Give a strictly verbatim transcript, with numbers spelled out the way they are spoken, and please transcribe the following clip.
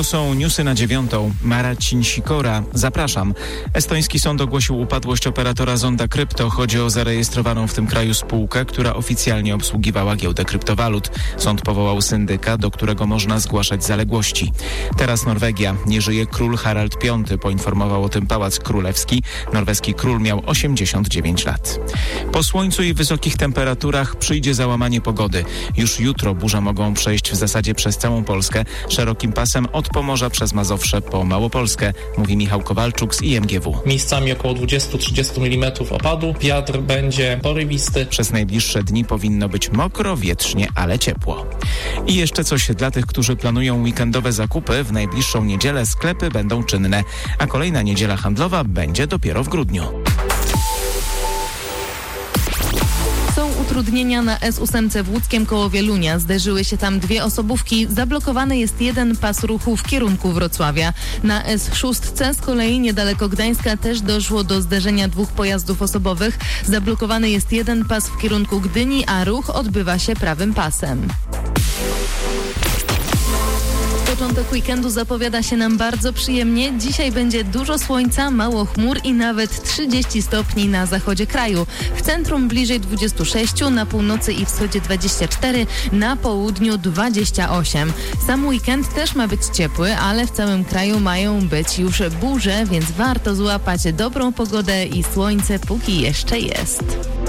To są newsy na dziewiątą. Marcin Sikora. Zapraszam. Estoński sąd ogłosił upadłość operatora Zonda Krypto. Chodzi o zarejestrowaną w tym kraju spółkę, która oficjalnie obsługiwała giełdę kryptowalut. Sąd powołał syndyka, do którego można zgłaszać zaległości. Teraz Norwegia. Nie żyje król Harald Piąty. Poinformował o tym Pałac Królewski. Norweski król miał osiemdziesiąt dziewięć lat. Po słońcu i wysokich temperaturach przyjdzie załamanie pogody. Już jutro burze mogą przejść w zasadzie przez całą Polskę, szerokim pasem od Pomorza przez Mazowsze po Małopolskę, mówi Michał Kowalczuk z I M G W. Miejscami około dwadzieścia do trzydziestu milimetrów opadu. Wiatr będzie porywisty. Przez najbliższe dni powinno być mokro, wietrznie, ale ciepło. I jeszcze coś dla tych, którzy planują weekendowe zakupy. W najbliższą niedzielę sklepy będą czynne, a kolejna niedziela handlowa będzie dopiero w grudniu. Są utrudnienia na S osiem w Łódzkiem koło Wielunia. Zderzyły się tam dwie osobówki. Zablokowany jest jeden pas ruchu w kierunku Wrocławia. Na S sześć z kolei niedaleko Gdańska też doszło do zderzenia dwóch pojazdów osobowych. Zablokowany jest jeden pas w kierunku Gdyni, a ruch odbywa się prawym pasem. Początek weekendu zapowiada się nam bardzo przyjemnie. Dzisiaj będzie dużo słońca, mało chmur i nawet trzydzieści stopni na zachodzie kraju. W centrum bliżej dwadzieścia sześć, na północy i wschodzie dwadzieścia cztery, na południu dwadzieścia osiem. Sam weekend też ma być ciepły, ale w całym kraju mają być już burze, więc warto złapać dobrą pogodę i słońce, póki jeszcze jest.